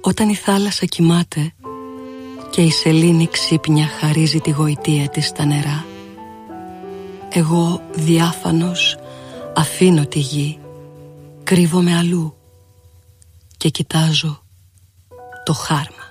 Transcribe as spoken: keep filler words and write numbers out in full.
Όταν η θάλασσα κοιμάται και η σελήνη ξύπνια χαρίζει τη γοητεία της στα νερά, εγώ διάφανος αφήνω τη γη, κρύβομαι αλλού και κοιτάζω το χάρμα.